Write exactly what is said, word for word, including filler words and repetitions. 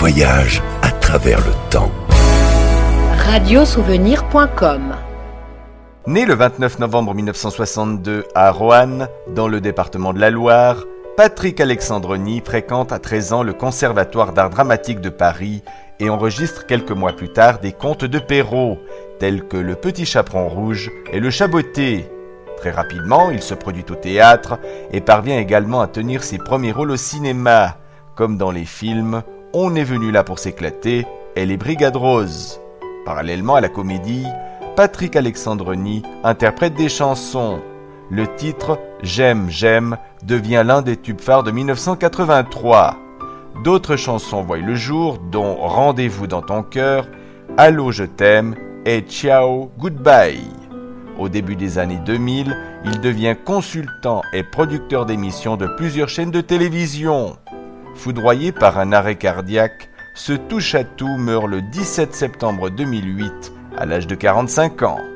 voyage à travers le temps. radio souvenir point com. Né le vingt-neuf novembre mille neuf cent soixante-deux à Roanne, dans le département de la Loire, Patrick Alexandroni fréquente à treize ans le Conservatoire d'art dramatique de Paris et enregistre quelques mois plus tard des contes de Perrault, tels que Le Petit Chaperon Rouge et Le Chaboté. Très rapidement, il se produit au théâtre et parvient également à tenir ses premiers rôles au cinéma, comme dans les films On est venu là pour s'éclater et Les Brigades Roses. Parallèlement à la comédie, Patrick Alexandroni interprète des chansons. Le titre « J'aime, j'aime » devient l'un des tubes phares de mille neuf cent quatre-vingt-trois. D'autres chansons voient le jour, dont « Rendez-vous dans ton cœur »,« Allô, je t'aime » et « Ciao, goodbye ». Au début des années deux mille, il devient consultant et producteur d'émissions de plusieurs chaînes de télévision. Foudroyé par un arrêt cardiaque, ce touche-à-tout meurt le dix-sept septembre deux mille huit, à l'âge de quarante-cinq ans.